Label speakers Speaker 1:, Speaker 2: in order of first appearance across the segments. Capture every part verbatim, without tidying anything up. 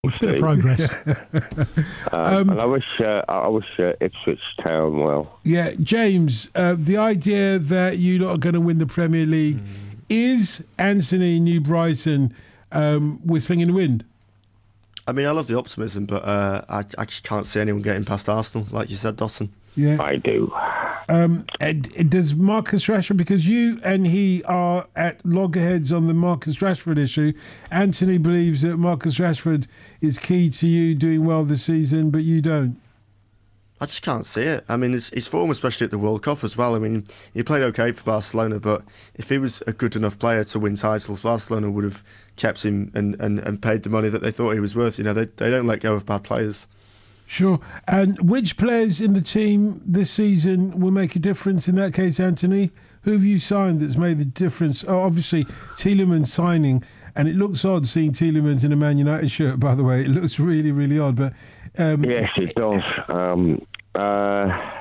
Speaker 1: It's been a progress.
Speaker 2: um, um, and I wish uh, I wish uh, Ipswich Town well.
Speaker 3: Yeah, James, uh, the idea that you lot are going to win the Premier League, mm. is Anthony New Brighton um, whistling in the wind?
Speaker 4: I mean, I love the optimism, but uh, I, I just can't see anyone getting past Arsenal, like you said, Dawson.
Speaker 3: Yeah,
Speaker 2: I do.
Speaker 3: Um, and does Marcus Rashford, because you and he are at loggerheads on the Marcus Rashford issue, Anthony believes that Marcus Rashford is key to you doing well this season, but you don't.
Speaker 4: I just can't see it. I mean, his, his form, especially at the World Cup as well. I mean, he played okay for Barcelona, but if he was a good enough player to win titles, Barcelona would have kept him and, and, and paid the money that they thought he was worth. You know, they they don't let go of bad players.
Speaker 3: Sure. And which players in the team this season will make a difference in that case, Anthony? Who have you signed that's made the difference? Oh, obviously, Tielemans signing, and it looks odd seeing Tielemans in a Man United shirt, by the way. It looks really, really odd. But um,
Speaker 2: yes, it does. Um, uh,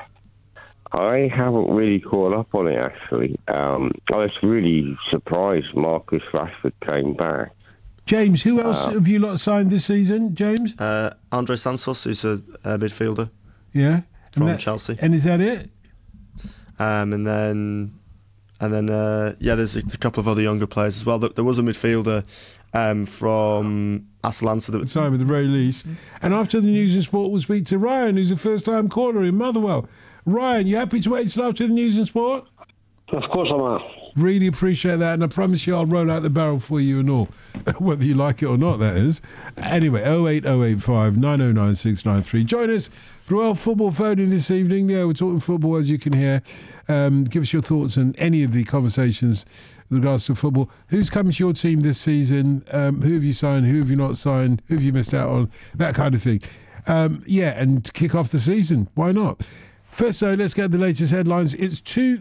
Speaker 2: I haven't really caught up on it, actually. Um, I was really surprised Marcus Rashford came back.
Speaker 3: James, who else uh, have you lot signed this season, James?
Speaker 4: Uh, Andre Santos, who's a, a midfielder.
Speaker 3: Yeah.
Speaker 4: From
Speaker 3: that,
Speaker 4: Chelsea.
Speaker 3: And is that it?
Speaker 4: Um, and then, and then, uh, yeah, there's a, a couple of other younger players as well. There, there was a midfielder um, from Atalanta. That
Speaker 3: Time at the very least. And after the news and sport, we'll speak to Ryan, who's a first-time caller in Motherwell. Ryan, you happy to wait till after the news and sport?
Speaker 5: Of course I am.
Speaker 3: Really appreciate that, and I promise you I'll roll out the barrel for you and all, whether you like it or not, that is. Anyway, oh eight oh eight five nine oh nine six nine three. Join us for our football phoning this evening. Yeah, we're talking football, as you can hear. Um, give us your thoughts on any of the conversations with regards to football. Who's coming to your team this season? Um, who have you signed? Who have you not signed? Who have you missed out on? That kind of thing. Um, yeah, and kick off the season. Why not? First, though, let's get the latest headlines. It's two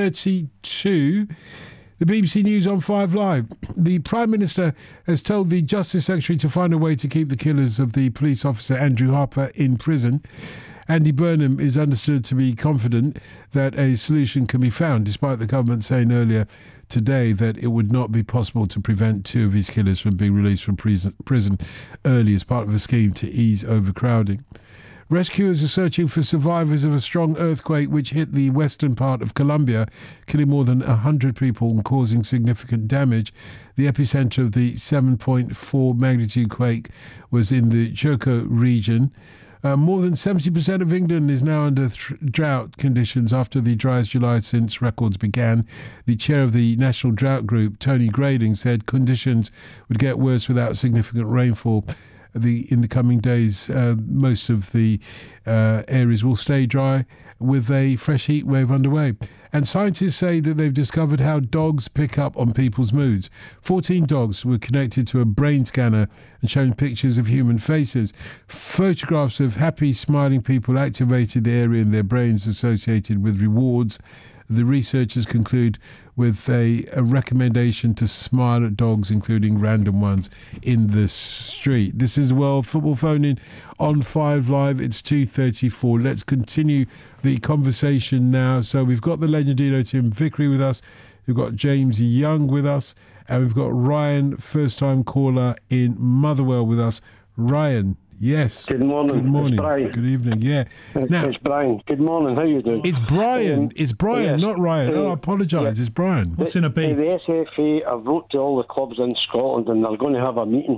Speaker 3: thirty-two. The B B C News on Five Live. The Prime Minister has told the Justice Secretary to find a way to keep the killers of the police officer Andrew Harper in prison. Andy Burnham is understood to be confident that a solution can be found, despite the government saying earlier today that it would not be possible to prevent two of his killers from being released from prison early as part of a scheme to ease overcrowding. Rescuers are searching for survivors of a strong earthquake which hit the western part of Colombia, killing more than one hundred people and causing significant damage. The epicenter of the seven point four magnitude quake was in the Choco region. Uh, more than seventy percent of England is now under th- drought conditions after the driest July since records began. The chair of the National Drought Group, Tony Grading, said conditions would get worse without significant rainfall. The, in the coming days, uh, most of the uh, areas will stay dry with a fresh heat wave underway. And scientists say that they've discovered how dogs pick up on people's moods. fourteen dogs were connected to a brain scanner and shown pictures of human faces. Photographs of happy, smiling people activated the area in their brains associated with rewards. The researchers conclude with a, a recommendation to smile at dogs, including random ones in the street. This is World Football Phone-In on Five Live. It's two thirty-four. Let's continue the conversation now. So we've got the Legendino Tim Vickery with us. We've got James Young with us. And we've got Ryan, first-time caller in Motherwell with us. Ryan. Yes.
Speaker 5: Good morning.
Speaker 3: Good morning.
Speaker 5: It's Brian.
Speaker 3: Good evening. Yeah.
Speaker 5: It's,
Speaker 3: now,
Speaker 5: it's Brian. Good morning. How you doing?
Speaker 3: It's Brian. Um, it's Brian,
Speaker 5: yes.
Speaker 3: not Ryan. Oh, I apologise.
Speaker 5: Yeah.
Speaker 3: It's Brian.
Speaker 1: What's in a B?
Speaker 5: The S F A have wrote to all the clubs in Scotland, and they're going to have a meeting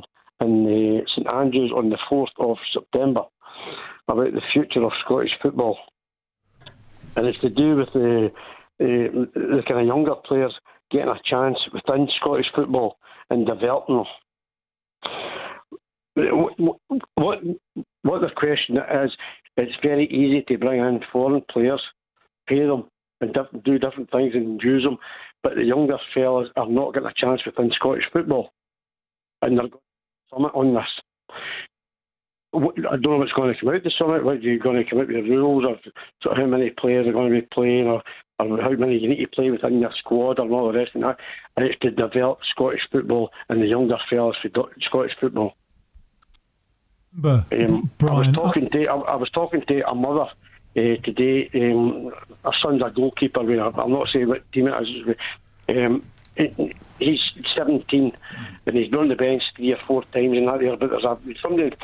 Speaker 5: in uh, St Andrews on the fourth of September about the future of Scottish football, and it's to do with the uh, the kind of younger players getting a chance within Scottish football and developing them. What, what what the question is, it's very easy to bring in foreign players, pay them, and diff- do different things and use them, but the younger fellas are not getting a chance within Scottish football, and they're going to summit on this. What, I don't know what's going to come out of the summit, whether you're going to come out with the rules of sort of how many players are going to be playing, or, or how many you need to play within your squad, and all the rest of that. And it's to develop Scottish football and the younger fellas for Scottish football.
Speaker 1: But,
Speaker 5: um,
Speaker 1: Brian,
Speaker 5: I was talking to I, I was talking to a mother uh, today. Um, her son's a goalkeeper. I mean, I'm not saying what team it is. Um, he- he's seventeen and he's been on the bench three or four times and that there, but there's a somebody